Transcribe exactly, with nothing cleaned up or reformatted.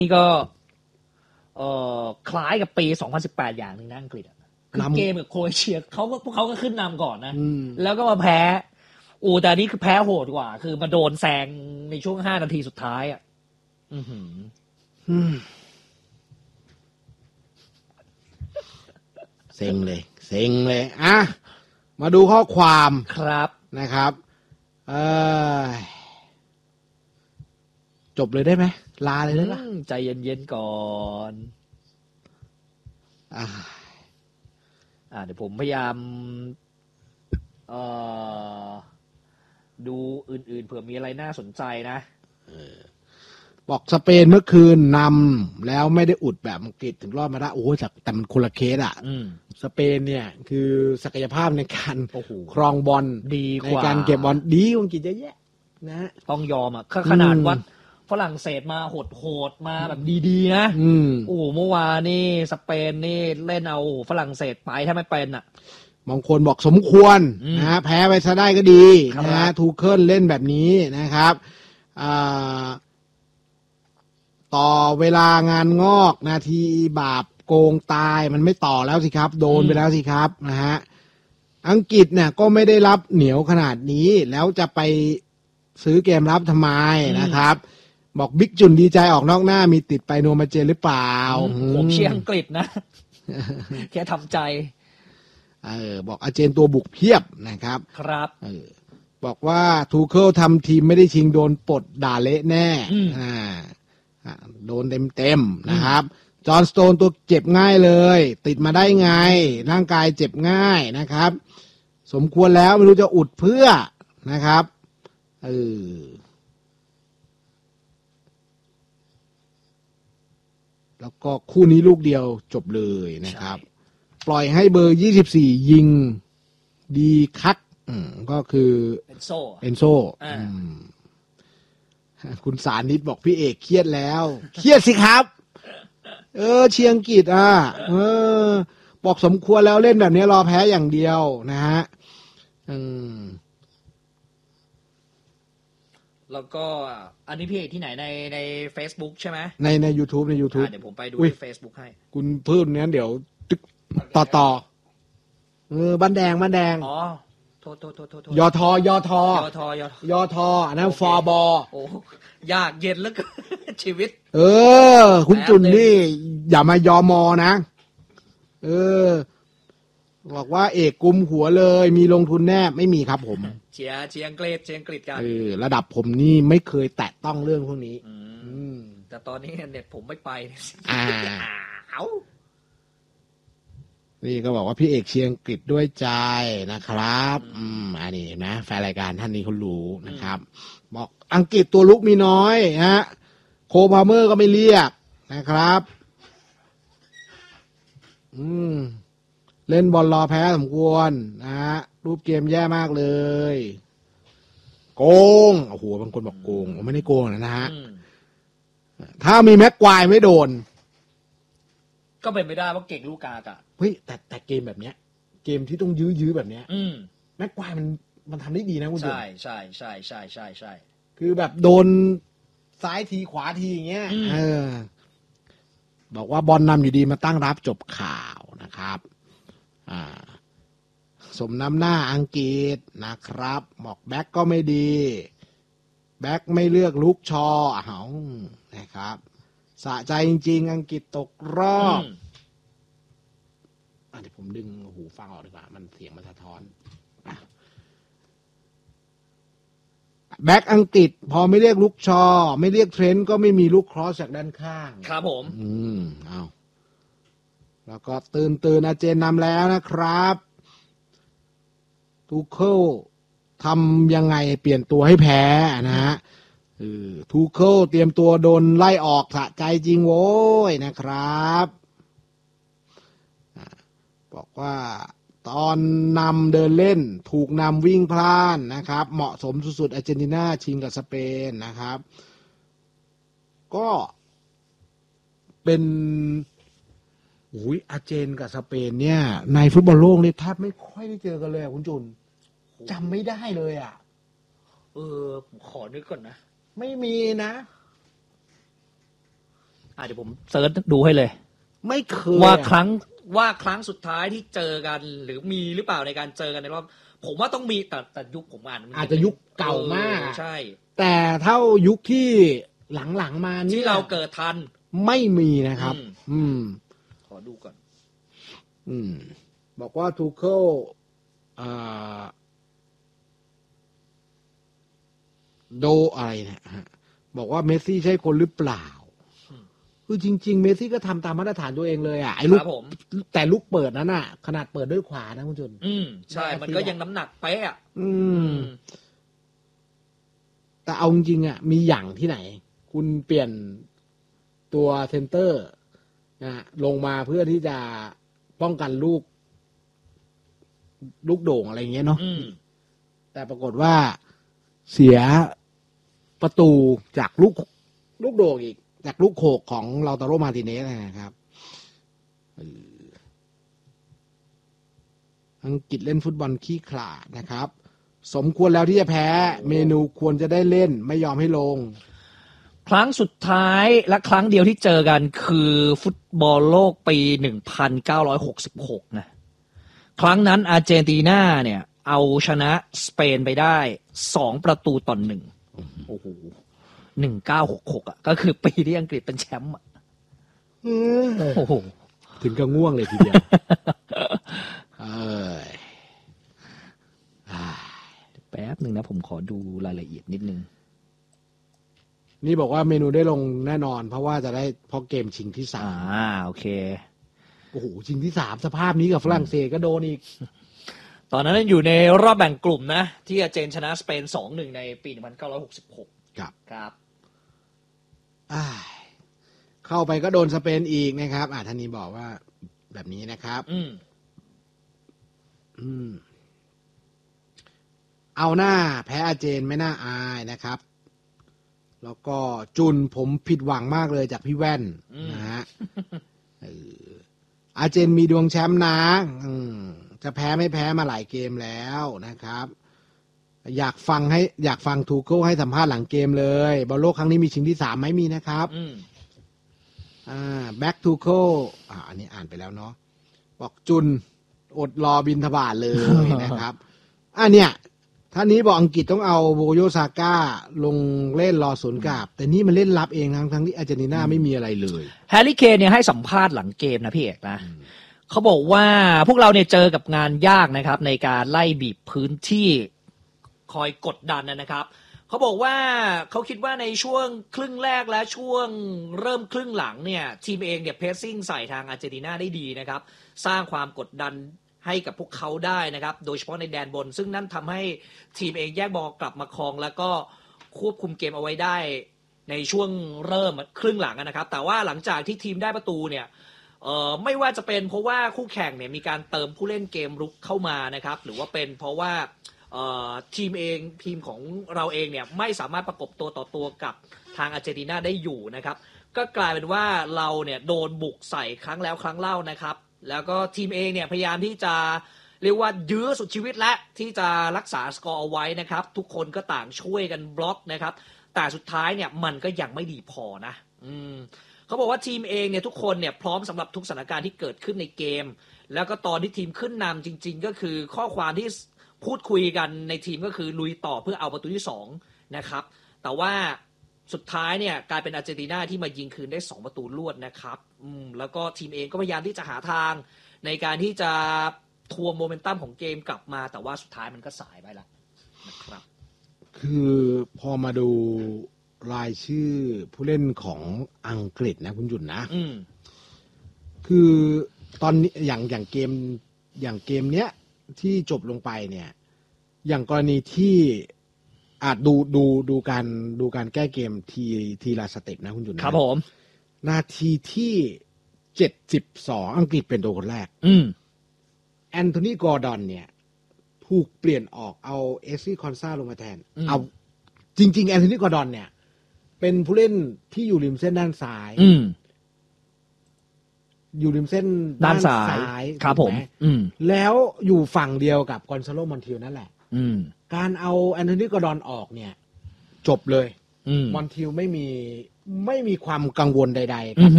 นี่ก็เอ่อคล้ายกับปีสองพันสิบแปดอย่างหนึ่งนะอังกฤษคือเกมกับโครเอเชียเขาก็พวกเขาก็ขึ้นนำก่อนนะแล้วก็มาแพ้โอ้แต่นี่คือแพ้โหดกว่าคือมาโดนแซงในช่วงห้านาทีสุดท้ายอ่ะอือหือเซ็งเลยเซ็งเลยอ่ะมาดูข้อความครับนะครับเออจบเลยได้ไหมลาเลยได้ปะใจเย็นๆก่อนอ่าอ่าเดี๋ยวผมพยายามเอ่อดูอื่นๆเผื่อมีอะไรน่าสนใจนะเออบอกสเปนเมื่อคืนนำแล้วไม่ได้อุดแบบอังกฤษถึงรอดมาได้โอ้ยแต่มันคนละเคสอ่ะสเปนเนี่ยคือศักยภาพในการครองบอลดีในการเก็บบอลดีกว่าอังกฤษเยอะแยะนะต้องยอมอ่ะขนาดว่าฝรั่งเศสมาโหดๆมาแบบดีๆนะโอ้เมื่อวานนี่สเปนนี่เล่นเอาฝรั่งเศสไปถ้าไม่เป็นอ่ะบางคนบอกสมควรนะฮะแพ้ไปซะได้ก็ดีนะฮะทูเคิลเล่นแบบนี้นะครับอ่าต่อเวลางานงอกนาทีบาปโกงตายมันไม่ต่อแล้วสิครับโดนไปแล้วสิครับนะฮะอังกฤษเนี่ยก็ไม่ได้รับเหนียวขนาดนี้แล้วจะไปซื้อเกมรับทำไมนะครับบอกบิ๊กจุนดีใจออกนอกหน้ามีติดไปโนมาเจนหรือเปล่าผมเชียร์อังกฤษนะแค่ทำใจเออบอกอาเจนตัวบุกเพียบนะครับครับเออบอกว่าทูเคิลทำทีมไม่ได้ชิงโดนปลดด่าเละแน่อ่าโดนเต็มๆนะครับจอห์นสโตนตัวเจ็บง่ายเลยติดมาได้ไงร่างกายเจ็บง่ายนะครับสมควรแล้วไม่รู้จะอุดเพื่อนะครับเออแล้วก็คู่นี้ลูกเดียวจบเลยนะครับปล่อยให้เบอร์ยี่สิบสี่ยิงดีคักก็คือเอนโซเอนโซคุณสานิตบอกพี่เอกเครียดแล้วเครียดสิครับเออเชียงกิจอ่ะเออบอกสมควรแล้วเล่นแบบนี้รอแพ้อย่างเดียวนะฮะอืมแล้วก็อันนี้พี่เอกที่ไหนในใน Facebook ใช่ไหมในใน YouTube ใน YouTube เดี๋ยวผมไปดูที่ Facebook ให้คุณเพิ่มเนี้ยเดี๋ยวตึกต่อต่อเออบ้านแดงบ้านแดงอ๋อโทษโทษโทษโทษยอทอยอทอยอทอยยอทออันนั้นฟอบอโอ้ยากเย็นแล้วก็ชีวิตเออคุณจุนนี่อย่ามายอมอนะเออบอกว่าเอกกุมหัวเลยมีลงทุนแน่ไม่มีครับผมเชียร์เชียร์อังกฤษเชียร์อังกฤษกันเออระดับผมนี่ไม่เคยแตะต้องเรื่องพวกนี้อืมแต่ตอนนี้เน็ตผมไม่ไปอ่าเอานี่ก็บอกว่าพี่เอกเชียร์อังกฤษด้วยใจนะครับอืมอันนี้นะแฟนรายการท่านนี้เขารู้นะครับบอกอังกฤษตัวลุกมีน้อยฮะโคพาเมอร์ก็ไม่เรียกนะครับอืมเล่นบอลรอแพ้สมควรนะฮะรูปเกมแย่มากเลยโกงโอ้โหบางคนบอกโกงผมไม่ได้โกงนะฮะถ้ามีแม็กควายไม่โดนก็เป็นไม่ได้เพราะเก่งลูกกากะเฮ้ยแต่แต่เกมแบบเนี้ยเกมที่ต้องยื้อๆแบบเนี้ยแม็กควายมันมันทำได้ดีนะคุณใช่ใช่ใช่ใช่ใช่ใช่คือแบบโดนซ้ายทีขวาทีอย่างเงี้ยเออบอกว่าบอลนำอยู่ดีมาตั้งรับจบข่าวนะครับอ่าสมน้ำหน้าอังกฤษนะครับบอกแบ็กก็ไม่ดีแบ็กไม่เลือกลุกชออ้าวนะครับสะใจจริงๆอังกฤษตกรอบอ่ะเดี๋ยวผมดึงหูฟังออกดีกว่ามันเสียงมันสะท้อนแบ็กอังกฤษพอไม่เรียกลุกชอไม่เรียกเทรนต์ก็ไม่มีลุกครอสจากด้านข้างครับผมอืมเอาแล้วก็ตื่นตื่นอาเจนนำแล้วนะครับทูเคิลทำยังไงเปลี่ยนตัวให้แพ้นะฮะเออทูเคิลเตรียมตัวโดนไล่ออกสะใจจริงโว้ยนะครับบอกว่าตอนนำเดินเล่นถูกนำวิ่งพล่านนะครับเหมาะสมสุดๆอาร์เจนตินาชิงกับสเปนนะครับก็เป็นอุ้ยอาร์เจนกับสเปนเนี่ยในฟุตบอลโลกเนี่ยแทบไม่ค่อยได้เจอกันเลยคุณจุนจำไม่ได้เลยอ่ะเออผมขอนึกก่อนนะไม่มีนะอ่ะเดี๋ยวผมเซิร์ชดูให้เลยไม่เคยว่าครั้งว่าครั้งสุดท้ายที่เจอกันหรือมีหรือเปล่าในการเจอกันในรอบผมว่าต้องมีแต่แต่ยุคผมอ่านมันอาจจะยุคเก่ามากใช่แต่เท่ายุคที่หลังๆมานี่ที่เราเกิดทันไม่มีนะครับ อืมขอดูก่อนอืมบอกว่าทูเคิลอ่าโดอะไรเนี่ยฮะบอกว่าเมสซี่ใช่คนหรือเปล่าคือจริงๆเมสซี่ก็ทำตามมาตรฐานตัวเองเลยอ่ะไอ้ลูกแต่ลูกเปิดนั้นน่ะขนาดเปิดด้วยขวานะคุณจุนอืมใช่มันก็ยังน้ำหนักเป๊ะอ่ะอืมแต่เอาจริงๆอ่ะมีอย่างที่ไหนคุณเปลี่ยนตัวเซนเตอร์นะลงมาเพื่อที่จะป้องกันลูกลูกโด่งอะไรอย่างเงี้ยเนาะแต่ปรากฏว่าเสียประตูจากลูกลูกโด่งอีกจากลูกโขกของลาตาโรมาร์ติเนสนะครับอังกฤษเล่นฟุตบอลขี้ขลาดนะครับสมควรแล้วที่จะแพ้เมนูควรจะได้เล่นไม่ยอมให้ลงครั้งสุดท้ายและครั้งเดียวที่เจอกันคือฟุตบอลโลกปีหนึ่งพันเก้าร้อยหกสิบหกนะครั้งนั้นอาร์เจนตินาเนี่ยเอาชนะสเปนไปได้สองประตูต่อหนึ่งโอ้โหหนึ่งเก้าหกหกอ่ะก็คือปีที่อังกฤษเป็นแชมป์อ่ะโอ้โหถึงกับง่วงเลยทีเดียวเอยแป๊บหนึ่งนะผมขอดูรายละเอียดนิดนึงนี่บอกว่าเมนูได้ลงแน่นอนเพราะว่าจะได้เพราะเกมชิงที่สามอ่าโอเคโอ้โหชิงที่สามสภาพนี้กับฝรั่งเศสก็โดนอีกตอนนั้นอยู่ในรอบแบ่งกลุ่มนะที่อาร์เจนชนะสเปน สองหนึ่ง ในปีหนึ่งพันเก้าร้อยหกสิบหกครับครับเข้าไปก็โดนสเปนอีกนะครับอ่าท่านนี้บอกว่าแบบนี้นะครับอืมอืมเอาหน้าแพ้อาร์เจนไม่น่าอายนะครับแล้วก็จุนผมผิดหวังมากเลยจากพี่แว่นนะฮะอาร์เจนมีดวงแชมป์นะจะแพ้ไม่แพ้มาหลายเกมแล้วนะครับอยากฟังให้อยากฟังทูเคิลให้สัมภาษณ์หลังเกมเลยบอลโลกครั้งนี้มีชิงที่สามไหมมีนะครับอ่าแบ็กทูเคิลอ่าอันนี้อ่านไปแล้วเนาะบอกจุนอดรอบินทบาทเลยนะครับอ่าเนี่ยท่านนี้บอกอังกฤษต้องเอาโบโยซาก้าลงเล่นรอศูนย์กาบแต่นี่มันเล่นรับเองทั้งทั้งที่อาร์เจนตินาไม่มีอะไรเลยแฮร์รี่เคนเนี่ยให้สัมภาษณ์หลังเกมนะพี่เอกนะเขาบอกว่าพวกเราเนี่ยเจอกับงานยากนะครับในการไล่บีบพื้นที่คอยกดดันนะครับเขาบอกว่าเขาคิดว่าในช่วงครึ่งแรกและช่วงเริ่มครึ่งหลังเนี่ยทีมเองเนี่ยเพรสซิ่งใส่ทางอาร์เจนตินาได้ดีนะครับสร้างความกดดันให้กับพวกเขาได้นะครับโดยเฉพาะในแดนบนซึ่งนั่นทำให้ทีมเองแยกบอลกลับมาครองแล้วก็ควบคุมเกมเอาไว้ได้ในช่วงเริ่มครึ่งหลังนะครับแต่ว่าหลังจากที่ทีมได้ประตูเนี่ยเอ่อไม่ว่าจะเป็นเพราะว่าคู่แข่งเนี่ยมีการเติมผู้เล่นเกมรุกเข้ามานะครับหรือว่าเป็นเพราะว่าเอ่อทีมเองทีมของเราเองเนี่ยไม่สามารถประกบตัวต่อตัวกับทางอาร์เจนตินาได้อยู่นะครับก็กลายเป็นว่าเราเนี่ยโดนบุกใส่ครั้งแล้วครั้งเล่านะครับแล้วก็ทีมเองเนี่ยพยายามที่จะเรียกว่ายื้อสุดชีวิตและที่จะรักษาสกอร์เอาไว้นะครับทุกคนก็ต่างช่วยกันบล็อกนะครับแต่สุดท้ายเนี่ยมันก็ยังไม่ดีพอนะอืมเขาบอกว่าทีมเองเนี่ยทุกคนเนี่ยพร้อมสำหรับทุกสถานการณ์ที่เกิดขึ้นในเกมแล้วก็ตอนที่ทีมขึ้นนำจริงๆก็คือข้อความที่พูดคุยกันในทีมก็คือลุยต่อเพื่อเอาประตูที่สองนะครับแต่ว่าสุดท้ายเนี่ยกลายเป็นอาร์เจนตินาที่มายิงคืนได้สองประตูรวดนะครับอืมแล้วก็ทีมเองก็พยายามที่จะหาทางในการที่จะทวงโมเมนตัมของเกมกลับมาแต่ว่าสุดท้ายมันก็สายไปแล้วนะครับคือพอมาดูรายชื่อผู้เล่นของอังกฤษนะคุณหยุ่นนะอืมคือตอนนี้อย่างอย่างเกมอย่างเกมเนี้ยที่จบลงไปเนี่ยอย่างกรณีที่อาจดูดูดูการดูการแก้เกมทีทีละสเต็ปนะคุณจุนครับผมนาทีที่เจ็ดสิบสองอังกฤษเป็นตัวคนแรกอืมแอนโทนีกอร์ดอนเนี่ยถูกเปลี่ยนออกเอาเอซี่คอนซาลงมาแทนเอาจริงๆแอนโทนีกอร์ดอนเนี่ยเป็นผู้เล่นที่อยู่ริมเส้นด้านซ้ายอืมอยู่ริมเส้นด้านซ้ายครับผมอืมแล้วอยู่ฝั่งเดียวกับกอนซาโลมอนทิลนั่นแหละอืมการเอาแอนโทนีกอร์ดอนออกเนี่ยจบเลยมอนทิลไม่มีไม่มีความกังวลใดๆกับ